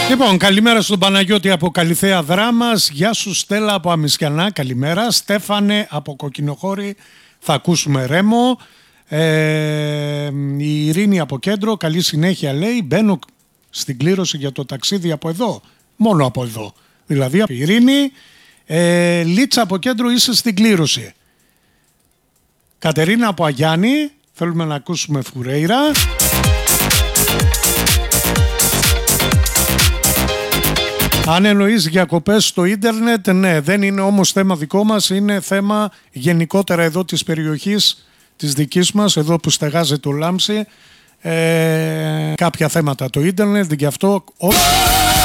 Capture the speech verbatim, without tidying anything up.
Λοιπόν, καλημέρα στον Παναγιώτη από Καλυθέα Δράμας. Γεια σου Στέλλα από Αμισιανά, καλημέρα. Στέφανε από Κοκκινοχώρη, θα ακούσουμε Ρέμο. Ε, η Ειρήνη από Κέντρο, καλή συνέχεια λέει. Μπαίνω στην κλήρωση για το ταξίδι από εδώ, μόνο από εδώ. Δηλαδή από Ειρήνη, ε, Λίτσα από Κέντρο, είσαι στην κλήρωση. Κατερίνα από Αγιάννη, θέλουμε να ακούσουμε Φουρέιρα. Αν εννοείς διακοπές στο ίντερνετ, ναι, δεν είναι όμως θέμα δικό μας, είναι θέμα γενικότερα εδώ της περιοχής της δικής μας, εδώ που στεγάζει το Λάμψη, ε, κάποια θέματα το ίντερνετ, γι' αυτό...